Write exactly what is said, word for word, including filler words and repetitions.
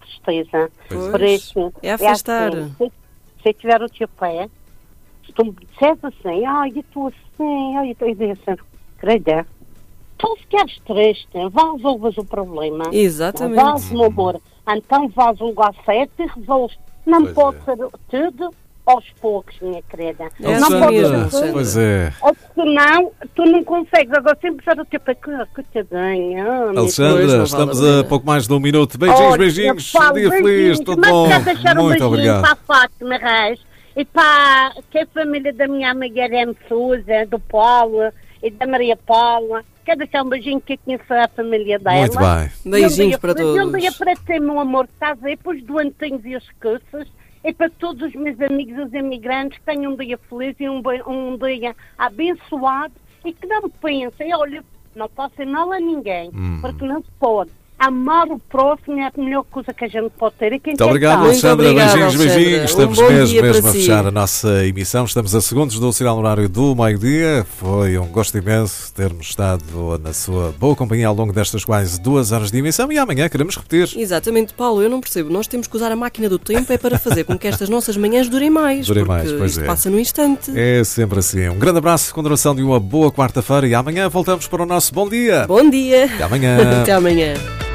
tristeza. Pois. Por isso, É afastar. É assim, se, se eu tiver o teu pé, se tu me disseres assim, ai, eu estou assim, ai, eu estou assim, querida, tu ficares triste, vá resolves o problema. Exatamente. Vás no amor. Então vás um lugar certo e resolves. Não Pois pode é. ser tudo aos poucos, minha querida. É não assim pode mesmo, ser Alexandra. tudo. Pois é. Ou senão, tu não consegues. Agora sempre usar o teu pai, que te ganha. Pois, Alexandra, não estamos vale a a pena. pouco mais de um minuto. Beijinhos, beijinhos. Um dia feliz, tudo mas bom. quero deixar um Muito beijinho obrigado. para a Fátima Reis e para que a família da minha amiga Irene Souza, do Paulo e da Maria Paula. Quero deixar um beijinho que eu conheço a família dela. Muito bem. Beijinhos E um dia para feliz, e Um dia todos. para ti, meu amor, que estás aí, para os doentinhos e os cursos, e para todos os meus amigos, os imigrantes, que tenham um dia feliz e um, be- um dia abençoado, e que não pensem, olha, não posso ser mal a ninguém, Hum. porque não se pode. Amar o próximo é a melhor coisa que a gente pode ter. E quem Muito quer obrigado, estar? Muito Alexandra. obrigada, Beijinhos, Alexandra. beijinhos. Um Estamos bom mesmo, dia mesmo para a si. fechar a nossa emissão. Estamos a segundos do sinal horário do meio-dia. Foi um gosto imenso termos estado na sua boa companhia ao longo destas quase duas horas de emissão e amanhã queremos repetir. Exatamente, Paulo, eu não percebo. Nós temos que usar a máquina do tempo é para fazer com que estas nossas manhãs durem mais. Durem porque mais, pois isto é. passa no instante. É sempre assim. Um grande abraço, continuação de uma boa quarta-feira e amanhã voltamos para o nosso bom dia. Bom dia. Até amanhã. Até amanhã.